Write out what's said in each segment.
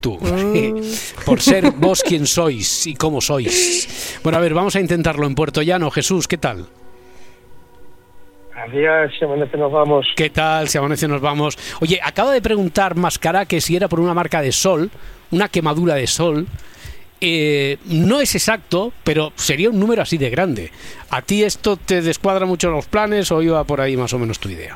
Tú, por ser vos quien sois y cómo sois. Bueno, a ver, vamos a intentarlo en Puerto Llano. Jesús, ¿qué tal? Adiós, si amanece nos vamos. ¿Qué tal? Si amanece nos vamos. Oye, acaba de preguntar Mascara que si era por una marca de sol, una quemadura de sol. No es exacto, pero sería un número así de grande. ¿A ti esto te descuadra mucho los planes o iba por ahí más o menos tu idea?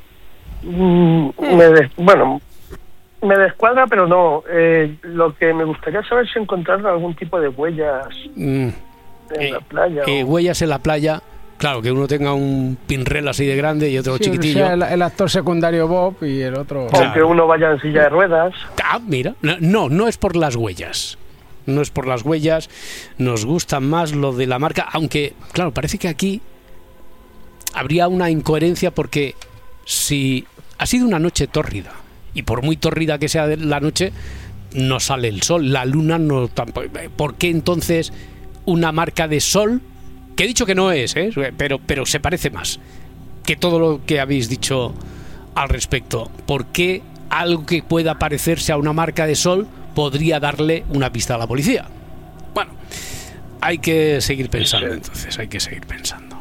Me descuadra, pero no. Lo que me gustaría saber es encontrar algún tipo de huellas en la playa. Huellas en la playa. Claro, que uno tenga un pinrel así de grande y otro chiquitillo. O sea, el actor secundario Bob y el otro... O que uno vaya en silla de ruedas. Ah, mira. No es por las huellas. No es por las huellas. Nos gusta más lo de la marca. Aunque, claro, parece que aquí habría una incoherencia porque si ha sido una noche tórrida, y por muy tórrida que sea la noche, no sale el sol, la luna no... ¿Por qué entonces una marca de sol, que he dicho que no es, pero se parece más que todo lo que habéis dicho al respecto? ¿Por qué algo que pueda parecerse a una marca de sol podría darle una pista a la policía? Bueno, hay que seguir pensando, entonces, hay que seguir pensando.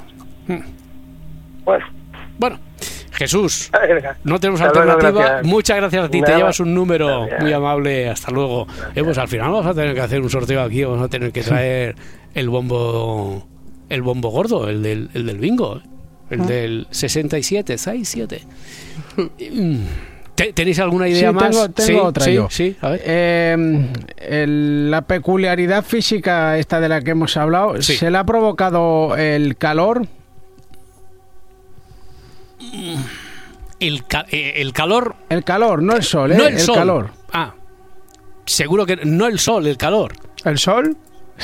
Bueno, Jesús, no tenemos alternativa. Muchas gracias a ti. Te llevas un número muy amable. Hasta luego. Pues al final vamos a tener que hacer un sorteo aquí. Vamos a tener que traer el bombo gordo, el del bingo, el del 67, 67. ¿Tenéis alguna idea más? Tengo otra yo. Sí, a ver. La peculiaridad física esta de la que hemos hablado, sí. ¿Se le ha provocado el calor? El calor. El calor, no el sol, no el sol. Calor. Ah, seguro que no el sol, el calor. ¿El sol?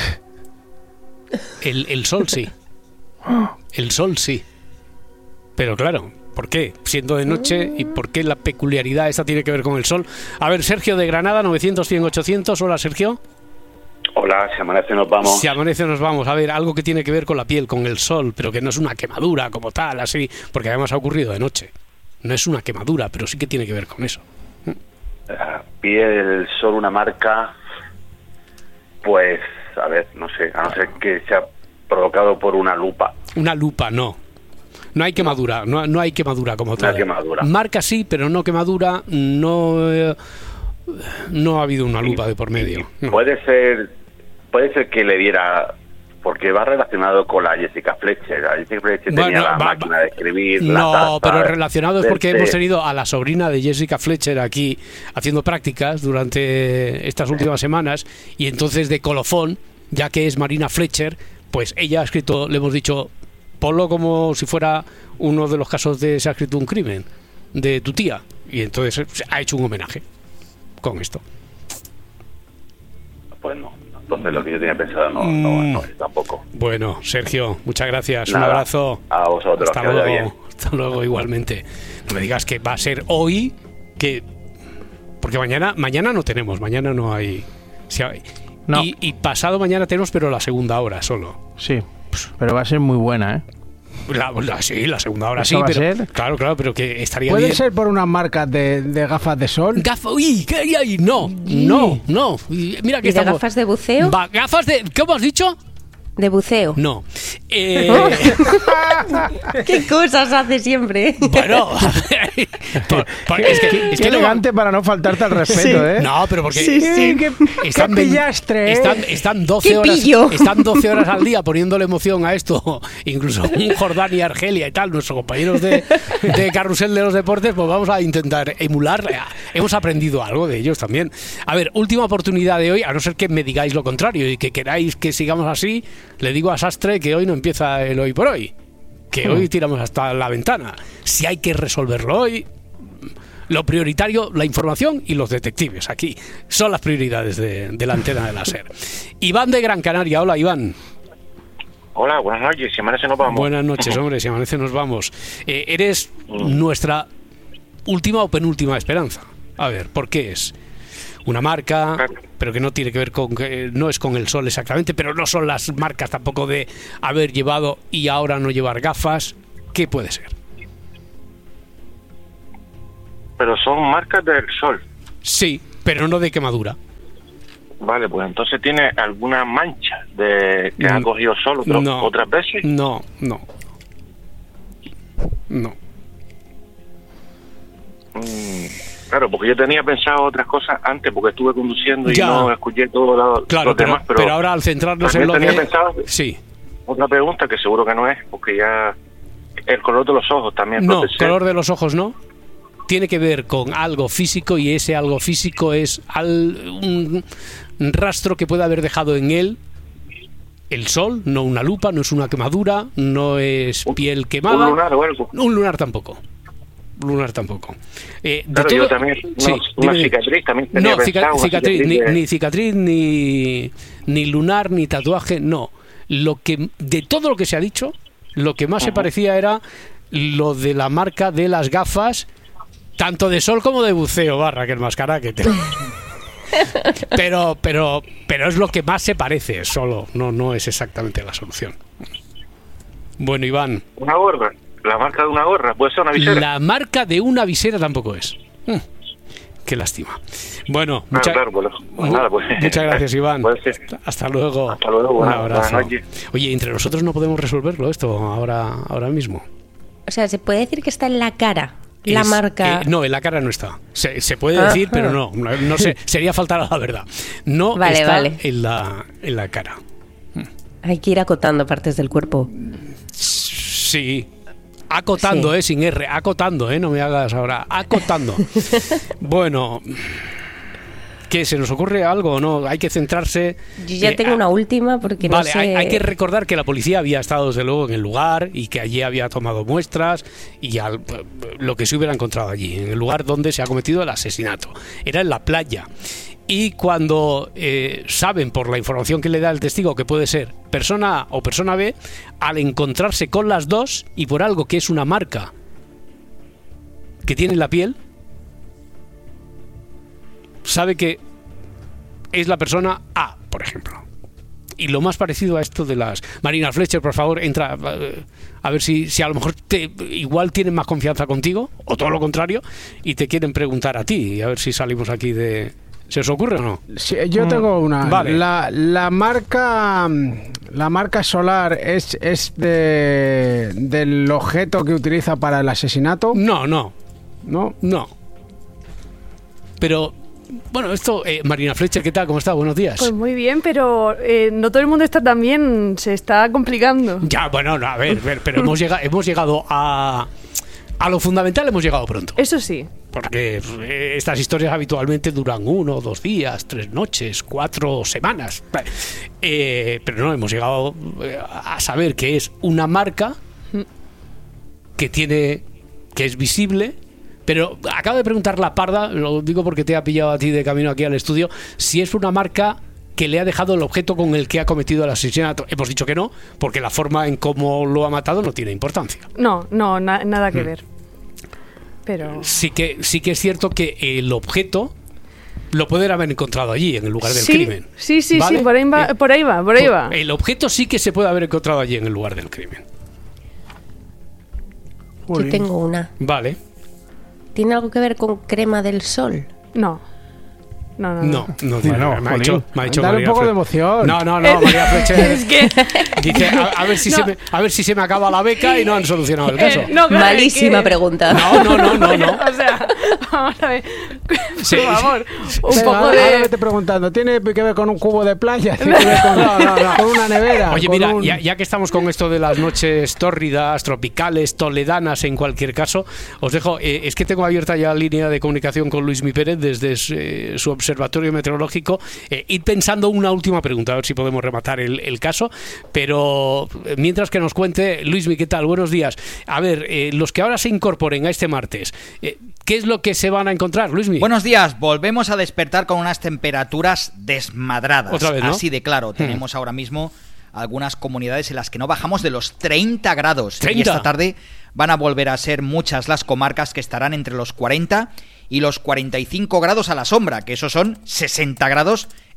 El sol sí. El sol sí. Pero claro, ¿por qué? Siendo de noche, ¿y por qué la peculiaridad esta tiene que ver con el sol? A ver, Sergio de Granada, 900-100-800. Hola, Sergio. Hola, si amanece nos vamos. Si amanece nos vamos. A ver, algo que tiene que ver con la piel, con el sol, pero que no es una quemadura como tal, así, porque además ha ocurrido de noche. No es una quemadura, pero sí que tiene que ver con eso. La piel, el sol, una marca, pues, a ver, no sé, a no ser que sea provocado por una lupa. Una lupa, no. No hay quemadura, no hay quemadura como tal. No hay quemadura. Marca sí, pero no quemadura, no ha habido una lupa de por medio. No. Puede ser que le diera, porque va relacionado con la Jessica Fletcher. La Jessica Fletcher tenía la máquina de escribir. No, pero relacionado es porque hemos tenido a la sobrina de Jessica Fletcher aquí haciendo prácticas durante estas últimas semanas, y entonces de colofón, ya que es Marina Fletcher, pues ella ha escrito, le hemos dicho, ponlo como si fuera uno de los casos de se ha escrito un crimen de tu tía, y entonces ha hecho un homenaje con esto. Pues no, entonces lo que yo tenía pensado no es tampoco. Bueno, Sergio, muchas gracias. Nada, un abrazo. a vosotros. Hasta luego. Hasta luego, igualmente. No me digas que va a ser hoy, porque mañana no tenemos, mañana no hay. No. Y pasado mañana tenemos, pero la segunda hora solo. Sí, pero va a ser muy buena, ¿eh? La segunda hora ¿Eso sí, va a pero ser? claro, pero que estaría ¿Puede bien. ser por unas marcas de gafas de sol? Uy, ¿qué hay ahí? No. Mira que ¿Y de gafas de buceo? ¿Gafas de cómo has dicho? De buceo. No. ¿Qué cosas hace siempre? Bueno, es que Qué elegante para no faltarte al respeto, ¿eh? No, pero porque qué están pillastre, ¿eh? están 12 ¿Qué horas, pillo? están 12 horas al día poniéndole emoción a esto, incluso un Jordán y Argelia y tal, nuestros compañeros de Carrusel de los Deportes, pues vamos a intentar emular. Hemos aprendido algo de ellos también. A ver, última oportunidad de hoy, a no ser que me digáis lo contrario y que queráis que sigamos así. Le digo a Sastre que hoy no empieza el hoy por hoy, que hoy tiramos hasta la ventana. Si hay que resolverlo hoy, lo prioritario, la información y los detectives. Aquí son las prioridades de la antena de la SER. Iván de Gran Canaria. Hola, Iván. Hola, buenas noches. Si amanece nos vamos. Buenas noches, hombre. Si amanece nos vamos. Eres nuestra última o penúltima esperanza. A ver, ¿por qué es? Una marca, pero que no tiene que ver con, no es con el sol exactamente, pero no son las marcas tampoco de haber llevado y ahora no llevar gafas. ¿Qué puede ser? Pero son marcas del sol. Sí, pero no de quemadura. Vale, pues entonces tiene alguna mancha de que ha cogido sol otras veces. No. Claro, porque yo tenía pensado otras cosas antes, porque estuve conduciendo y no escuché todo los demás. Pero ahora al centrarnos en lo tenía que... pensado Sí. Otra pregunta que seguro que no es, porque ya el color de los ojos también. No, color de los ojos no. Tiene que ver con algo físico, y ese algo físico es un rastro que puede haber dejado en él el sol, no una lupa, no es una quemadura, no es piel quemada. ¿Un lunar o algo? Un lunar tampoco. Claro, yo también, una cicatriz también tenía pensado. Ni cicatriz, ni lunar, ni tatuaje, no. De todo lo que se ha dicho, lo que más se parecía era lo de la marca de las gafas, tanto de sol como de buceo, barra que el mascaraque. pero es lo que más se parece, solo, no es exactamente la solución. Bueno, Iván. Una gorra. La marca de una gorra, puede ser una visera. La marca de una visera tampoco es. Qué lástima. Bueno, muchas gracias, Iván. Hasta luego. Hasta luego. Un abrazo. Buenas noches. Oye, entre nosotros no podemos resolverlo esto ahora mismo. O sea, se puede decir que está en la cara. La marca. No, en la cara no está. Se puede decir, pero no sé. Sería faltar a la verdad. No está en la cara. Hay que ir acotando partes del cuerpo. Sí. Acotando, sin R. Acotando, no me hagas ahora. Acotando. Bueno, ¿qué? ¿Se nos ocurre algo o no? Hay que centrarse. Yo ya tengo una última porque no sé. Hay que recordar que la policía había estado desde luego en el lugar y que allí había tomado muestras y lo que se hubiera encontrado allí, en el lugar donde se ha cometido el asesinato. Era en la playa. Y cuando saben por la información que le da el testigo que puede ser persona A o persona B, al encontrarse con las dos y por algo que es una marca que tiene en la piel, sabe que es la persona A, por ejemplo. Y lo más parecido a esto de las... Marina Fletcher, por favor, entra a ver si a lo mejor igual tienen más confianza contigo, o todo lo contrario, y te quieren preguntar a ti, y a ver si salimos aquí de... ¿Se os ocurre o no? Sí, yo tengo una. Vale. La marca solar es del objeto que utiliza para el asesinato. No. Pero bueno, esto, Marina Fletcher, ¿qué tal? ¿Cómo está? Buenos días. Pues muy bien, pero no todo el mundo está tan bien, se está complicando. Ya, bueno, a ver, pero hemos llegado a lo fundamental, hemos llegado pronto. Eso sí. Porque estas historias habitualmente duran 1, 2 días, 3 noches, 4 semanas. Pero no, hemos llegado a saber que es una marca que es visible. Pero acabo de preguntar la Parda, lo digo porque te ha pillado a ti de camino aquí al estudio, si es una marca que le ha dejado el objeto con el que ha cometido el asesinato. Hemos dicho que no, porque la forma en cómo lo ha matado no tiene importancia. No, nada que ver. Pero sí que es cierto que el objeto lo pueden haber encontrado allí, en el lugar del crimen. Sí, ¿vale? Sí, por ahí va. El objeto sí que se puede haber encontrado allí, en el lugar del crimen. Yo tengo una. Vale. ¿Tiene algo que ver con crema del sol? No. No, me ha hecho dale un poco de emoción. No, María Fletcher. Es que dice, a ver si se me acaba la beca y no han solucionado el caso. Malísima pregunta. No. O sea, vamos a ver. Por favor, un poco ahora de... me estoy preguntando, ¿tiene que ver con un cubo de playa? ¿Tiene que ver con una nevera? Oye, mira, ya que estamos con esto de las noches tórridas, tropicales, toledanas en cualquier caso, os dejo, es que tengo abierta ya línea de comunicación con Luismi Pérez desde su observatorio meteorológico. Ir pensando una última pregunta, a ver si podemos rematar el caso, pero mientras que nos cuente, Luismi, ¿qué tal? Buenos días. A ver, los que ahora se incorporen a este martes, ¿qué es lo que se van a encontrar, Luismi? Buenos días, volvemos a despertar con unas temperaturas desmadradas. Otra vez, ¿no? Así de claro, tenemos ahora mismo algunas comunidades en las que no bajamos de los 30 grados. ¿30? Y esta tarde van a volver a ser muchas las comarcas que estarán entre los 40 y los 45 grados a la sombra, que esos son 60 grados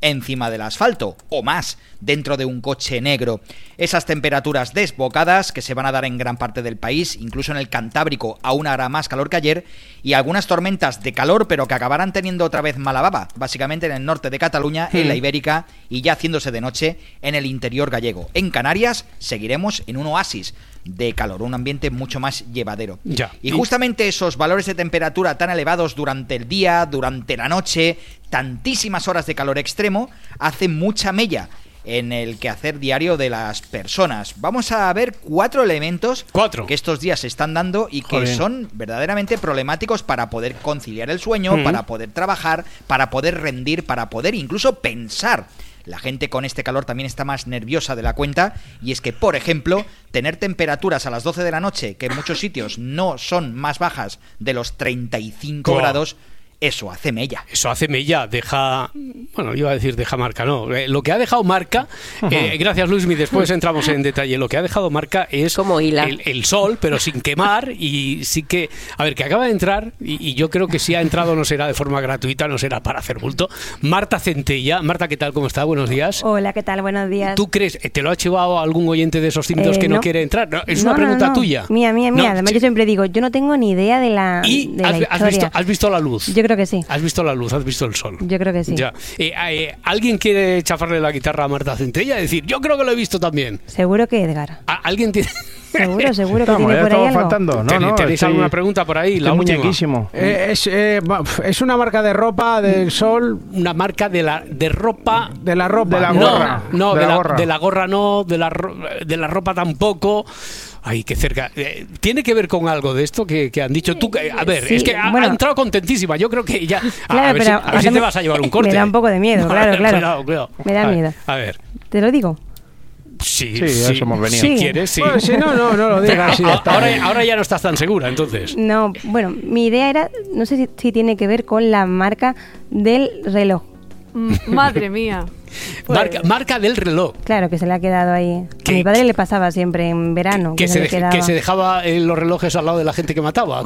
encima del asfalto, o más, dentro de un coche negro. Esas temperaturas desbocadas que se van a dar en gran parte del país, incluso en el Cantábrico aún hará más calor que ayer, y algunas tormentas de calor, pero que acabarán teniendo otra vez mala baba, básicamente en el norte de Cataluña, en la Ibérica, y ya haciéndose de noche en el interior gallego. En Canarias seguiremos en un oasis de calor, un ambiente mucho más llevadero. Ya. Y justamente esos valores de temperatura tan elevados durante el día, durante la noche, tantísimas horas de calor extremo, hacen mucha mella en el quehacer diario de las personas. Vamos a ver 4 elementos que estos días se están dando y que son verdaderamente problemáticos para poder conciliar el sueño, para poder trabajar, para poder rendir, para poder incluso pensar. La gente con este calor también está más nerviosa de la cuenta, y es que, por ejemplo, tener temperaturas a las 12 de la noche, que en muchos sitios no son más bajas de los 35 grados, eso hace mella. Eso hace mella, deja... Bueno, iba a decir deja marca, no. Lo que ha dejado marca, gracias Luismi, después entramos en detalle, lo que ha dejado marca es como el sol, pero sin quemar, y sí que... A ver, que acaba de entrar, y yo creo que si ha entrado no será de forma gratuita, no será para hacer bulto. Marta Centella. Marta, ¿qué tal? ¿Cómo está? Buenos días. Hola, ¿qué tal? Buenos días. ¿Tú crees, te lo ha chivado algún oyente de esos tímidos que no quiere entrar? No, es una pregunta tuya. Mía. Además, yo siempre digo, yo no tengo ni idea de la historia. ¿Has visto la luz? Yo creo que sí. ¿Has visto la luz? ¿Has visto el sol? Yo creo que sí. Ya. ¿Alguien quiere chafarle la guitarra a Marta Centella? Decir, yo creo que lo he visto también. Seguro que Edgar. ¿Alguien tiene...? Seguro que tiene por ahí algo. Faltando. ¿Tenéis alguna pregunta por ahí? La última. Muñequísimo. Es una marca de ropa del sol. Una marca de ropa. De la ropa. De la gorra. No, de la gorra no, de la ropa tampoco. Ay, qué cerca. ¿Tiene que ver con algo de esto que han dicho tú? A ver, sí, es que ha entrado contentísima. Yo creo que ya... Claro, a ver si te vas a llevar un corte. Me da un poco de miedo, claro. Cuidado. Me da miedo. A ver. ¿Te lo digo? Sí, eso hemos venido. Si quieres, sí. Bueno, si no lo digas. Ahora ya no estás tan segura, entonces. No, bueno, mi idea era, no sé si tiene que ver con la marca del reloj. Madre mía. Marca del reloj. Claro, que se le ha quedado ahí. A mi padre le pasaba siempre en verano. Que se dejaba los relojes al lado de la gente que mataba.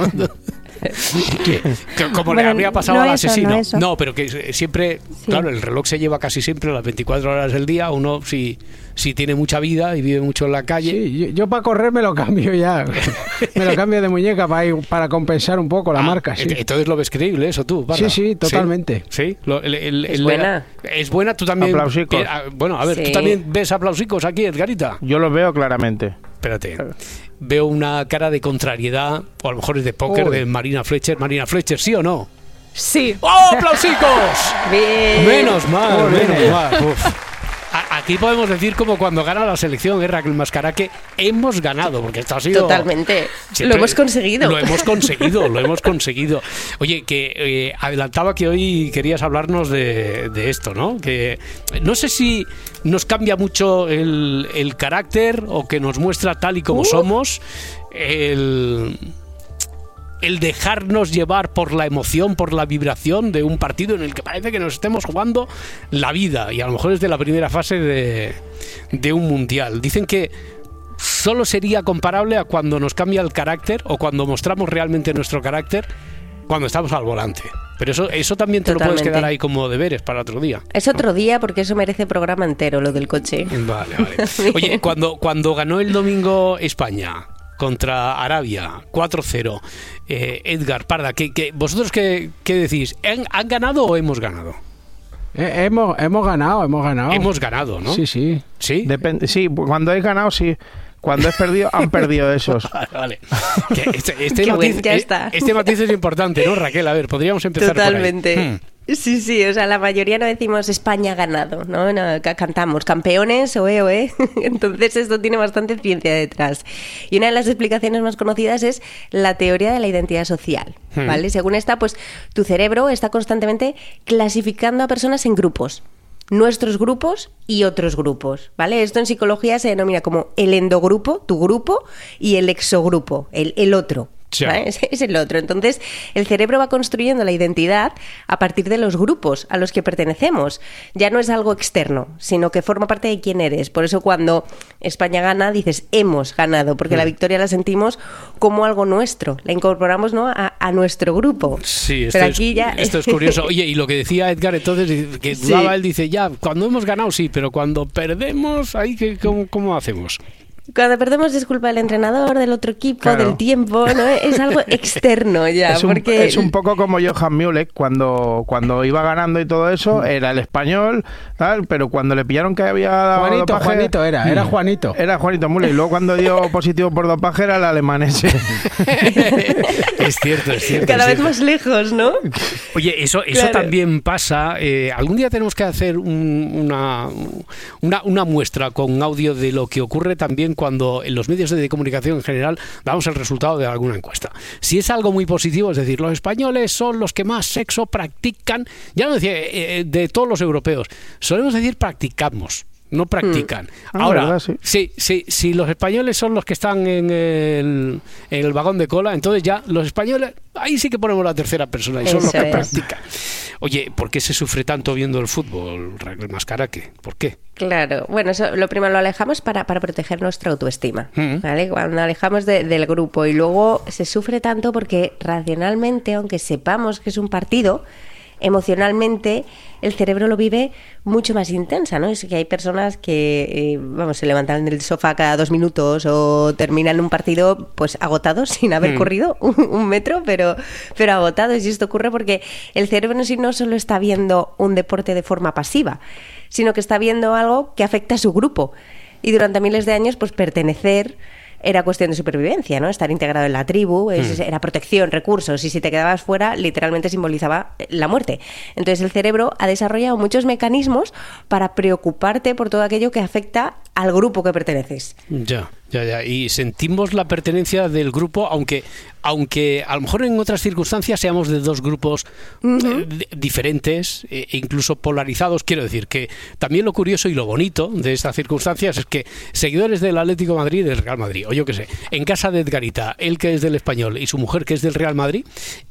Como le habría pasado al asesino. No, pero que siempre, claro, el reloj se lleva casi siempre a las 24 horas del día. Uno si tiene mucha vida y vive mucho en la calle. Sí, yo para correr me lo cambio ya. Me lo cambio de muñeca para compensar un poco la marca. Sí. Entonces lo ves creíble eso tú, Parra. Sí, totalmente. Sí. Es buena. Es buena, tú también. Aplausicos. Bueno, a ver, ¿tú también ves aplausicos aquí, Edgarita? Yo los veo claramente. Espérate. Veo una cara de contrariedad, o a lo mejor es de póker, de Marina Fletcher. Marina Fletcher, ¿sí o no? Sí. ¡Oh, aplausicos! Bien. Menos mal. Uf. Aquí podemos decir como cuando gana la selección, Raquel Mascara, que hemos ganado, porque esto ha sido... Totalmente. Lo hemos conseguido. Lo hemos conseguido. Oye, que adelantaba que hoy querías hablarnos de esto, ¿no? Que no sé si nos cambia mucho el carácter o que nos muestra tal y como somos el dejarnos llevar por la emoción, por la vibración de un partido en el que parece que nos estemos jugando la vida, y a lo mejor es de la primera fase de un mundial. Dicen que solo sería comparable a cuando nos cambia el carácter o cuando mostramos realmente nuestro carácter cuando estamos al volante. Pero eso también te lo puedes quedar ahí como deberes para otro día. Es otro día, porque eso merece programa entero, lo del coche. Vale. Oye, cuando ganó el domingo España contra Arabia, 4-0. Edgar, Parda, ¿vosotros qué decís? ¿Han ganado o hemos ganado? Hemos ganado. Hemos ganado, ¿no? Sí. ¿Sí? Depende, sí, cuando he ganado, sí. Cuando he perdido, han perdido esos. Vale. Este matiz es importante, ¿no, Raquel? A ver, podríamos empezar Totalmente. por ahí. Sí, o sea, la mayoría no decimos España ha ganado, ¿no? Cantamos campeones, oe. Entonces esto tiene bastante ciencia detrás. Y una de las explicaciones más conocidas es la teoría de la identidad social, ¿vale? Según esta, pues tu cerebro está constantemente clasificando a personas en grupos. Nuestros grupos y otros grupos, ¿vale? Esto en psicología se denomina como el endogrupo, tu grupo, y el exogrupo, el otro. Es el otro. Entonces, el cerebro va construyendo la identidad a partir de los grupos a los que pertenecemos. Ya no es algo externo, sino que forma parte de quién eres. Por eso cuando España gana, dices, hemos ganado, porque la victoria la sentimos como algo nuestro. La incorporamos, ¿no?, a nuestro grupo. Sí, esto es curioso. Oye, y lo que decía Edgar entonces, que dudaba, él dice, ya, cuando hemos ganado sí, pero cuando perdemos, ahí ¿cómo hacemos? Cuando perdemos es culpa del entrenador, del otro equipo, del tiempo, ¿no? Es algo externo ya. Es un poco como Johan Müller, cuando iba ganando y todo eso, era el español, tal, pero cuando le pillaron que había dado dopaje... Juanito era Juanito. Era Juanito Müller, y luego cuando dio positivo por dopaje era el alemán ese. Es cierto. Cada vez más lejos, ¿no? Oye, eso también pasa. Algún día tenemos que hacer una muestra con audio de lo que ocurre también cuando en los medios de comunicación en general damos el resultado de alguna encuesta. Si es algo muy positivo, es decir, los españoles son los que más sexo practican, ya no decía de todos los europeos, solemos decir practicamos. No practican. Ahora, verdad, sí, si los españoles son los que están en el vagón de cola, entonces ya los españoles, ahí sí que ponemos la tercera persona y son los que practican. Oye, ¿por qué se sufre tanto viendo el fútbol, Raquel Mascaraque? ¿Por qué? Claro, bueno, eso lo primero lo alejamos para proteger nuestra autoestima, ¿vale? Cuando alejamos del grupo, y luego se sufre tanto porque racionalmente, aunque sepamos que es un partido, emocionalmente el cerebro lo vive mucho más intensa, ¿no? Es que hay personas que, se levantan del sofá cada 2 minutos o terminan un partido pues agotados sin haber corrido un metro, pero agotados. Y esto ocurre porque el cerebro en sí no solo está viendo un deporte de forma pasiva, sino que está viendo algo que afecta a su grupo. Y durante miles de años, pues pertenecer era cuestión de supervivencia, ¿no? Estar integrado en la tribu, era protección, recursos, y si te quedabas fuera, literalmente simbolizaba la muerte. Entonces el cerebro ha desarrollado muchos mecanismos para preocuparte por todo aquello que afecta al grupo que perteneces. Ya. Y sentimos la pertenencia del grupo, aunque a lo mejor en otras circunstancias seamos de dos grupos diferentes e incluso polarizados. Quiero decir que también lo curioso y lo bonito de estas circunstancias es que seguidores del Atlético de Madrid y del Real Madrid, o yo qué sé, en casa de Edgarita, él que es del Español y su mujer que es del Real Madrid,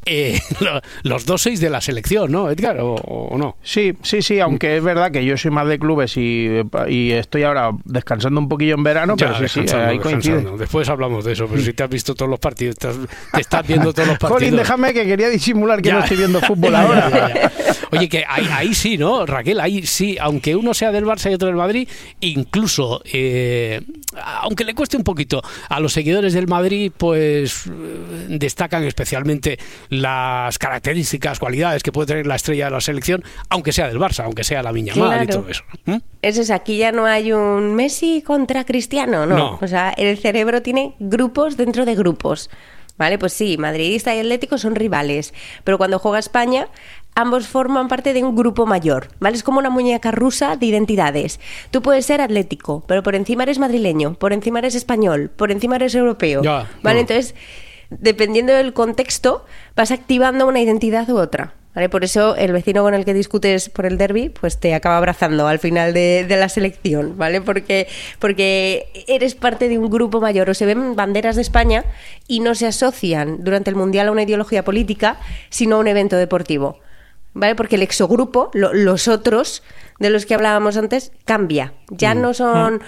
los dos sois de la selección, ¿no, Edgar? ¿O no? Sí, aunque es verdad que yo soy más de clubes y estoy ahora descansando un poquillo en verano, pero sí, ahí coincide. Después hablamos de eso, pero si te has visto todos los partidos, te estás viendo todos los partidos. Jolín, déjame, que quería disimular que no estoy viendo fútbol ahora. Ya. Oye, que ahí sí, ¿no, Raquel? Ahí sí, aunque uno sea del Barça y otro del Madrid, incluso, aunque le cueste un poquito, a los seguidores del Madrid, pues destacan especialmente las características, cualidades que puede tener la estrella de la selección, aunque sea del Barça, aunque sea Lamine Yamal y todo eso. Eso es, aquí ya no hay un Messi contra Cristiano, no. O sea, el cerebro tiene grupos dentro de grupos. Vale, pues sí, madridista y atlético son rivales, pero cuando juega España, ambos forman parte de un grupo mayor, ¿vale? Es como una muñeca rusa de identidades. Tú puedes ser atlético, pero por encima eres madrileño, por encima eres español, por encima eres europeo, ¿vale? Entonces, dependiendo del contexto, vas activando una identidad u otra. ¿Vale? Por eso el vecino con el que discutes por el derbi, pues te acaba abrazando al final de la selección, ¿vale? Porque eres parte de un grupo mayor, o se ven banderas de España y no se asocian durante el Mundial a una ideología política, sino a un evento deportivo, ¿vale? Porque el exogrupo, los otros de los que hablábamos antes, cambia. Ya no son...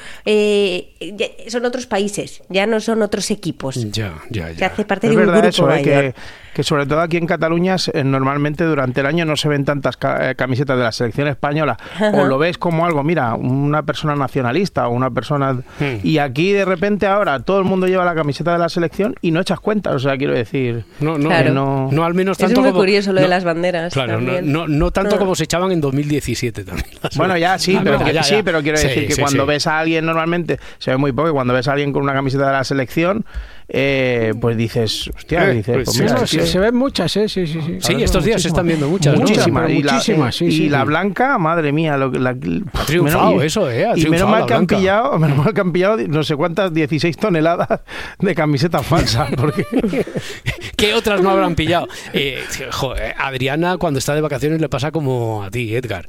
son otros países, ya no son otros equipos. Ya. Que hace parte de un grupo eso, mayor. Que sobre todo aquí en Cataluña normalmente durante el año no se ven tantas camisetas de la selección española. O lo ves como algo, mira, una persona nacionalista o una persona... Y aquí de repente ahora todo el mundo lleva la camiseta de la selección y no echas cuenta. O sea, quiero decir... No, al menos tanto. Es muy como, curioso lo de las banderas. Claro, no tanto como se echaban en 2017 también. Bueno, ya sí, pero quiero decir que cuando ves a alguien normalmente, se ve muy poco, y cuando ves a alguien con una camiseta de la selección, pues dices, hostia, pues mira, se ven muchas, sí. Sí, estos días se están viendo muchas, muchísimas, ¿no? Muchísimas. Y la blanca, madre mía, ha triunfado eso, y menos mal que han pillado no sé cuántas 16 toneladas de camisetas falsas, porque ¿qué otras no habrán pillado? Adriana, cuando está de vacaciones, le pasa como a ti, Edgar,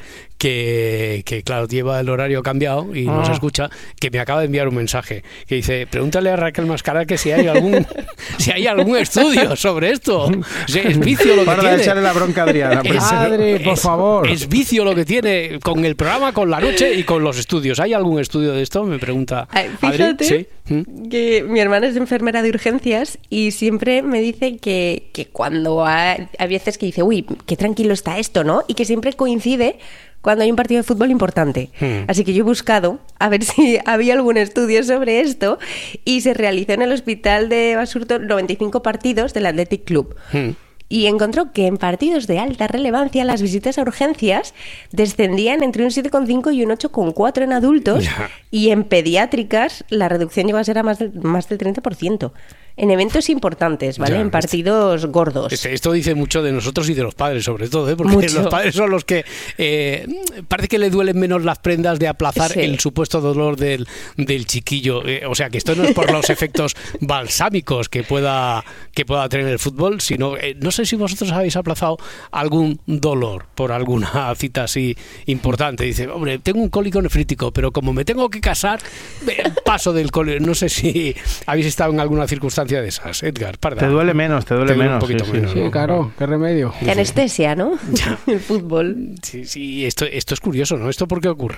que claro, lleva el horario cambiado y nos escucha, que me acaba de enviar un mensaje que dice, pregúntale a Raquel Mascara que si hay algún estudio sobre esto. Es vicio lo que tiene. Para echarle la bronca a Adriana. Padre, por favor. Es vicio lo que tiene con el programa, con la noche y con los estudios. ¿Hay algún estudio de esto? Me pregunta fíjate Adri. ¿Sí? Que mi hermana es enfermera de urgencias y siempre me dice que cuando hay veces que dice, uy, qué tranquilo está esto, ¿no? Y que siempre coincide cuando hay un partido de fútbol importante. Así que yo he buscado a ver si había algún estudio sobre esto y se realizó en el hospital de Basurto 95 partidos del Athletic Club. Y encontró que en partidos de alta relevancia las visitas a urgencias descendían entre un 7,5 y un 8,4 en adultos, y en pediátricas la reducción llegó a ser a más del 30%. En eventos importantes, ¿vale? En partidos gordos. Esto dice mucho de nosotros y de los padres, sobre todo, porque los padres son los que parece que le duelen menos las prendas de aplazar el supuesto dolor del chiquillo. O sea, que esto no es por los efectos balsámicos que pueda tener el fútbol, sino no sé si vosotros habéis aplazado algún dolor por alguna cita así importante. Dice, hombre, tengo un cólico nefrítico, pero como me tengo que casar, paso del cólico. No sé si habéis estado en alguna circunstancia de esas, Edgar Parda. Te duele menos. Un poquito menos. Sí, claro, qué remedio. Qué anestesia, ¿no? El fútbol. Sí, esto es curioso, ¿no? ¿Esto por qué ocurre?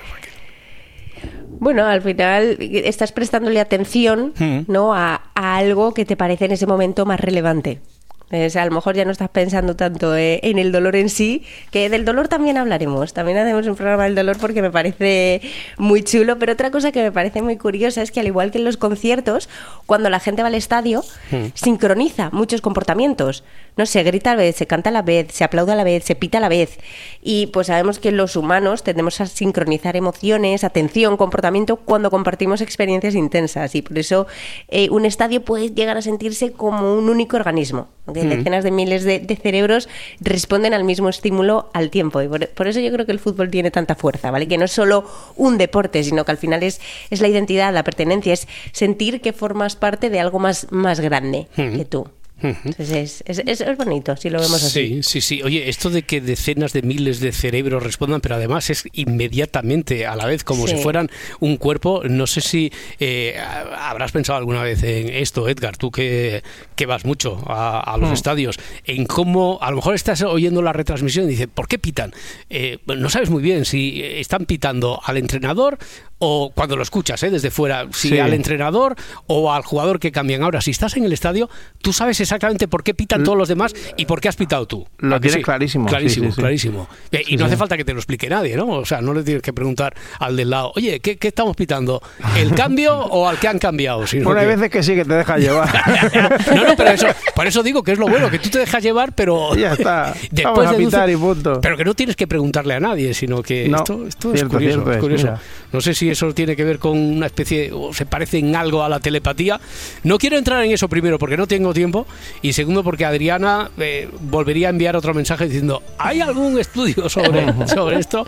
Bueno, al final estás prestándole atención, ¿no? a algo que te parece en ese momento más relevante. A lo mejor ya no estás pensando tanto en el dolor en sí, que del dolor también hablaremos. También hacemos un programa del dolor porque me parece muy chulo. Pero otra cosa que me parece muy curiosa es que, al igual que en los conciertos, cuando la gente va al estadio, sincroniza muchos comportamientos. No se grita a la vez, se canta a la vez, se aplaude a la vez, se pita a la vez. Y pues sabemos que los humanos tendemos a sincronizar emociones, atención, comportamiento cuando compartimos experiencias intensas. Y por eso un estadio puede llegar a sentirse como un único organismo. Decenas de miles de cerebros responden al mismo estímulo al tiempo, y por eso yo creo que el fútbol tiene tanta fuerza, ¿vale? Que no es solo un deporte, sino que al final es la identidad, la pertenencia, es sentir que formas parte de algo más grande que tú. Entonces es bonito si lo vemos así. Sí. Oye, esto de que decenas de miles de cerebros respondan, pero además es inmediatamente a la vez, como si fueran un cuerpo. No sé si habrás pensado alguna vez en esto, Edgar, tú que vas mucho a los estadios, en cómo a lo mejor estás oyendo la retransmisión y dices, ¿por qué pitan? No sabes muy bien si están pitando al entrenador o cuando lo escuchas desde fuera, si al entrenador o al jugador que cambian. Ahora, si estás en el estadio, tú sabes exactamente por qué pitan todos los demás y por qué has pitado tú. Lo tienes clarísimo. Clarísimo. Y no hace falta que te lo explique nadie, ¿no? O sea, no le tienes que preguntar al del lado, oye, ¿qué estamos pitando? ¿El cambio o al que han cambiado? Bueno, hay veces que sí, que te dejas llevar. No, pero por eso digo que es lo bueno, que tú te dejas llevar, pero ya está. Vamos a pitar y punto. Pero que no tienes que preguntarle a nadie, sino que esto es curioso. Es curioso. No sé si eso tiene que ver con una especie, o se parece en algo a la telepatía. No quiero entrar en eso, primero porque no tengo tiempo, y segundo porque Adriana volvería a enviar otro mensaje diciendo, ¿hay algún estudio sobre esto?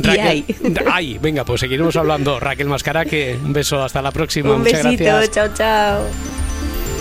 Raquel, venga, pues seguiremos hablando. Raquel Mascara, que un beso, hasta la próxima. Un Muchas besito, gracias. chao.